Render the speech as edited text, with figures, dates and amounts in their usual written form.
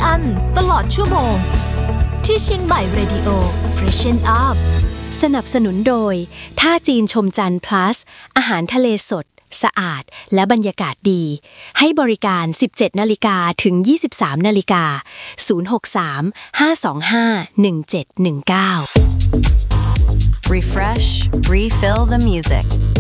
อันตลอดชั่วโมงที่เชียงใหม่เรดิโอ Freshen Up สนับสนุนโดยท่าจีนชมจันทร์ plus อาหารทะเลสดสะอาดและบรรยากาศดีให้บริการ 17:00 นถึง 23:00 น063 525 1719 Refresh, refill the music.